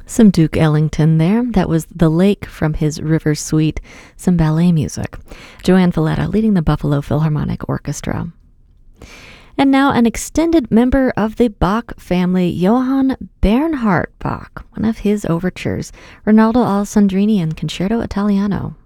Some Duke Ellington there. That was The Lake from his River Suite, some ballet music. Joanne Valletta leading the Buffalo Philharmonic Orchestra. And now an extended member of the Bach family, Johann Bernhard Bach, one of his overtures, Rinaldo Alessandrini and Concerto Italiano.